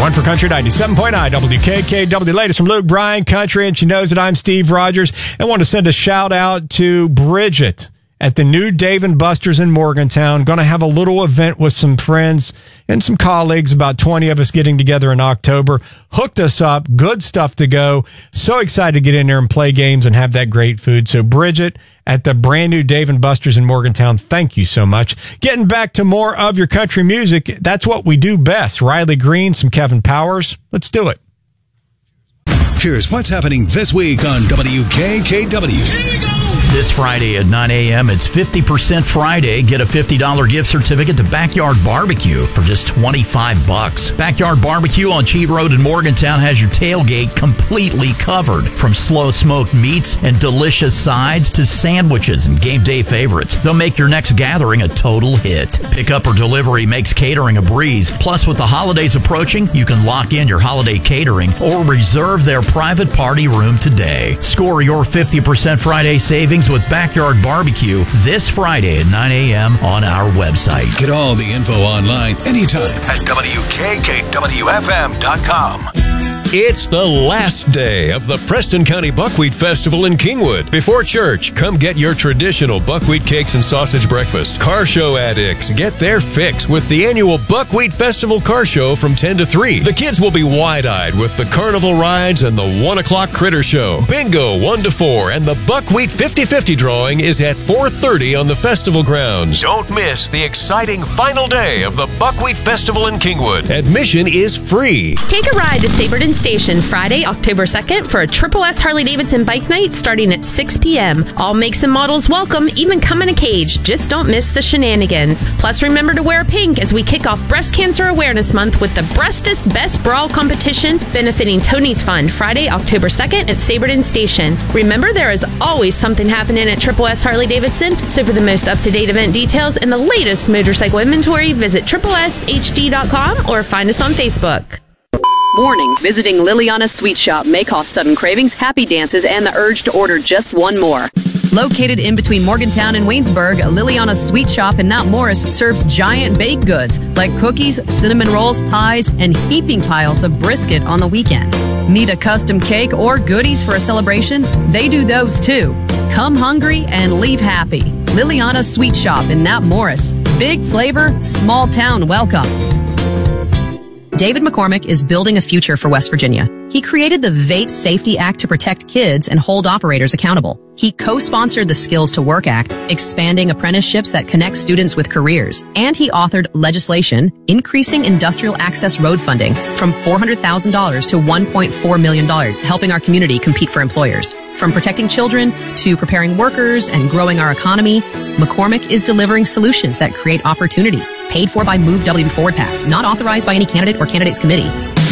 One for Country 97.9 WKKW. Latest from Luke Bryan Country, and she knows that I'm Steve Rogers. And want to send a shout out to Bridget at the new Dave & Buster's in Morgantown. Going to have a little event with some friends and some colleagues, about 20 of us getting together in October. Hooked us up. Good stuff to go. So excited to get in there and play games and have that great food. So Bridget at the brand new Dave & Buster's in Morgantown, thank you so much. Getting back to more of your country music. That's what we do best. Riley Green, some Kevin Powers. Let's do it. Here's what's happening this week on WKKW. Here we go. This Friday at 9 a.m., it's 50% Friday. Get a $50 gift certificate to Backyard Barbecue for just $25. Backyard Barbecue on Cheat Road in Morgantown has your tailgate completely covered. From slow-smoked meats and delicious sides to sandwiches and game day favorites, they'll make your next gathering a total hit. Pickup or delivery makes catering a breeze. Plus, with the holidays approaching, you can lock in your holiday catering or reserve their private party room today. Score your 50% Friday savings with Backyard Barbecue this Friday at 9 a.m. on our website. Get all the info online anytime at WKKWFM.com. It's the last day of the Preston County Buckwheat Festival in Kingwood. Before church, come get your traditional buckwheat cakes and sausage breakfast. Car show addicts, get their fix with the annual Buckwheat Festival Car Show from 10 to 3. The kids will be wide-eyed with the carnival rides and the 1 o'clock critter show. Bingo 1 to 4, and the Buckwheat 50-50 drawing is at 4:30 on the festival grounds. Don't miss the exciting final day of the Buckwheat Festival in Kingwood. Admission is free. Take a ride to Saberton Station Friday, October 2nd for a Triple S Harley-Davidson bike night starting at 6 p.m. All makes and models welcome, even come in a cage. Just don't miss the shenanigans. Plus, remember to wear pink as we kick off Breast Cancer Awareness Month with the Breastest Best Brawl competition benefiting Tony's Fund Friday, October 2nd at Saberton Station. Remember, there is always something happening at Triple S Harley-Davidson, so for the most up-to-date event details and the latest motorcycle inventory, visit tripleshd.com or find us on Facebook. Warning, visiting Liliana Sweet Shop may cause sudden cravings, happy dances, and the urge to order just one more. Located in between Morgantown and Waynesburg, Liliana's Sweet Shop in Mount Morris serves giant baked goods like cookies, cinnamon rolls, pies, and heaping piles of brisket on the weekend. Need a custom cake or goodies for a celebration? They do those too. Come hungry and leave happy. Liliana's Sweet Shop in Mount Morris. Big flavor, small town welcome. David McCormick is building a future for West Virginia. He created the Vape Safety Act to protect kids and hold operators accountable. He co-sponsored the Skills to Work Act, expanding apprenticeships that connect students with careers. And he authored legislation increasing industrial access road funding from $400,000 to $1.4 million, helping our community compete for employers. From protecting children to preparing workers and growing our economy, McCormick is delivering solutions that create opportunity. Paid for by Move W Forward PAC, not authorized by any candidate or candidates committee.